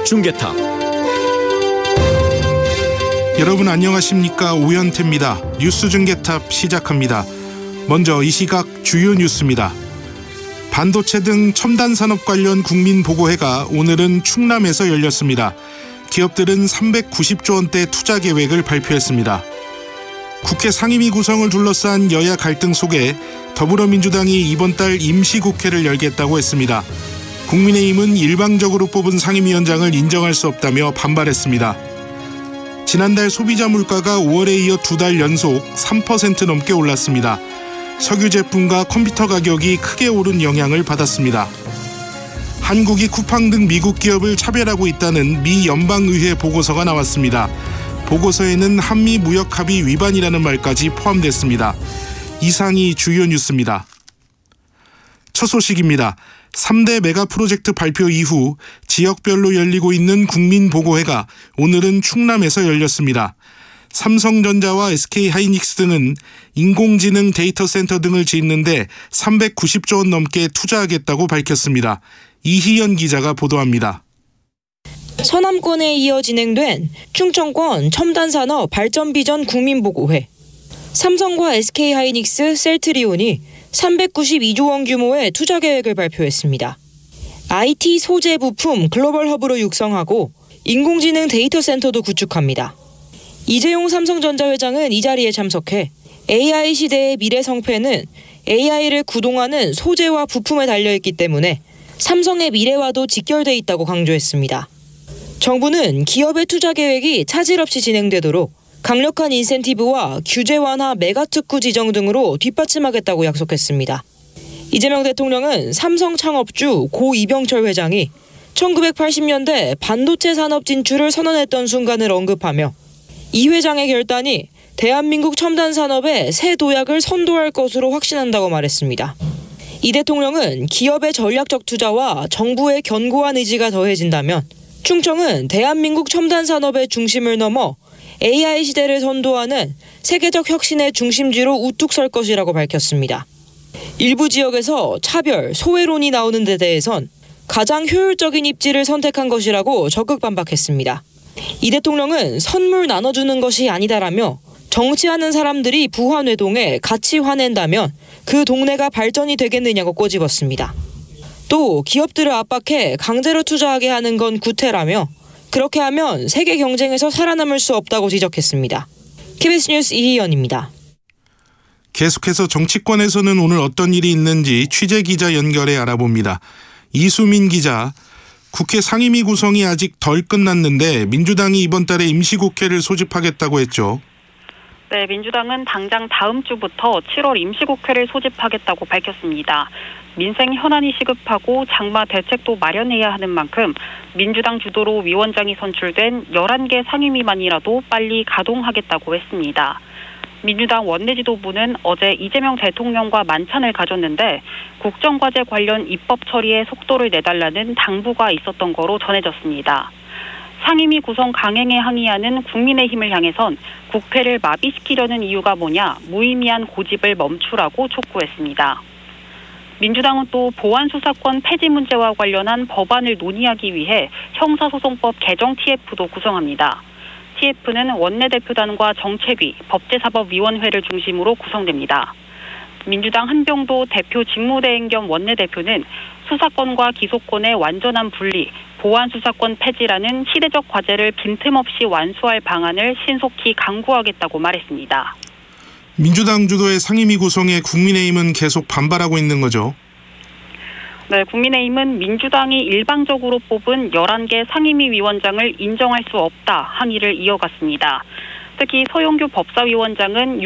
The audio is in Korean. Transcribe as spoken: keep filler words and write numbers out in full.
중계탑. 여러분 안녕하십니까? 오현태입니다. 뉴스 중계탑 시작합니다. 먼저 이 시각 주요 뉴스입니다. 반도체 등 첨단 산업 관련 국민보고회가 오늘은 충남에서 열렸습니다. 기업들은 삼백구십조 원대 투자 계획을 발표했습니다. 국회 상임위 구성을 둘러싼 여야 갈등 속에 더불어민주당이 이번 달 임시국회를 열겠다고 했습니다. 국민의힘은 일방적으로 뽑은 상임위원장을 인정할 수 없다며 반발했습니다. 지난달 소비자 물가가 오월에 이어 두 달 연속 삼 퍼센트 넘게 올랐습니다. 석유 제품과 컴퓨터 가격이 크게 오른 영향을 받았습니다. 한국이 쿠팡 등 미국 기업을 차별하고 있다는 미 연방의회 보고서가 나왔습니다. 보고서에는 한미 무역 합의 위반이라는 말까지 포함됐습니다. 이상이 주요 뉴스입니다. 첫 소식입니다. 삼 대 메가 프로젝트 발표 이후 지역별로 열리고 있는 국민보고회가 오늘은 충남에서 열렸습니다. 삼성전자와 에스케이하이닉스 등은 인공지능 데이터 센터 등을 짓는데 삼백구십조 원 넘게 투자하겠다고 밝혔습니다. 이희연 기자가 보도합니다. 서남권에 이어 진행된 충청권 첨단산업 발전비전 국민보고회. 삼성과 에스케이하이닉스, 셀트리온이 삼백구십이조 원 규모의 투자 계획을 발표했습니다. 아이티 소재 부품 글로벌 허브로 육성하고 인공지능 데이터 센터도 구축합니다. 이재용 삼성전자 회장은 이 자리에 참석해 에이아이 시대의 미래 성패는 에이아이를 구동하는 소재와 부품에 달려있기 때문에 삼성의 미래와도 직결돼 있다고 강조했습니다. 정부는 기업의 투자 계획이 차질 없이 진행되도록 강력한 인센티브와 규제 완화 메가특구 지정 등으로 뒷받침하겠다고 약속했습니다. 이재명 대통령은 삼성 창업주 고 이병철 회장이 천구백팔십 년대 반도체 산업 진출을 선언했던 순간을 언급하며 이 회장의 결단이 대한민국 첨단 산업의 새 도약을 선도할 것으로 확신한다고 말했습니다. 이 대통령은 기업의 전략적 투자와 정부의 견고한 의지가 더해진다면 충청은 대한민국 첨단 산업의 중심을 넘어 에이아이 시대를 선도하는 세계적 혁신의 중심지로 우뚝 설 것이라고 밝혔습니다. 일부 지역에서 차별, 소외론이 나오는 데 대해선 가장 효율적인 입지를 선택한 것이라고 적극 반박했습니다. 이 대통령은 선물 나눠주는 것이 아니다라며 정치하는 사람들이 부화뇌동에 같이 화낸다면 그 동네가 발전이 되겠느냐고 꼬집었습니다. 또 기업들을 압박해 강제로 투자하게 하는 건 구태라며 그렇게 하면 세계 경쟁에서 살아남을 수 없다고 지적했습니다. 케이비에스 뉴스 이희연입니다. 계속해서 정치권에서는 오늘 어떤 일이 있는지 취재기자 연결해 알아봅니다. 이수민 기자, 국회 상임위 구성이 아직 덜 끝났는데 민주당이 이번 달에 임시국회를 소집하겠다고 했죠. 네, 민주당은 당장 다음 주부터 칠월 임시국회를 소집하겠다고 밝혔습니다. 민생 현안이 시급하고 장마 대책도 마련해야 하는 만큼 민주당 주도로 위원장이 선출된 열한 개 상임위만이라도 빨리 가동하겠다고 했습니다. 민주당 원내지도부는 어제 이재명 대통령과 만찬을 가졌는데 국정과제 관련 입법 처리에 속도를 내달라는 당부가 있었던 거로 전해졌습니다. 상임위 구성 강행에 항의하는 국민의힘을 향해선 국회를 마비시키려는 이유가 뭐냐, 무의미한 고집을 멈추라고 촉구했습니다. 민주당은 또 보안수사권 폐지 문제와 관련한 법안을 논의하기 위해 형사소송법 개정 티에프도 구성합니다. 티에프는 원내대표단과 정책위, 법제사법위원회를 중심으로 구성됩니다. 민주당 한병도 대표 직무대행 겸 원내대표는 수사권과 기소권의 완전한 분리, 보안수사권 폐지라는 시대적 과제를 빈틈없이 완수할 방안을 신속히 강구하겠다고 말했습니다. 민주당 주도의 상임위 구성에 국민의힘은 계속 반발하고 있는 거죠? 네, 국민의힘은 민주당이 일방적으로 뽑은 열한 개 상임위 위원장을 인정할 수 없다 항의를 이어갔습니다. 특히 서용규 법사위원장은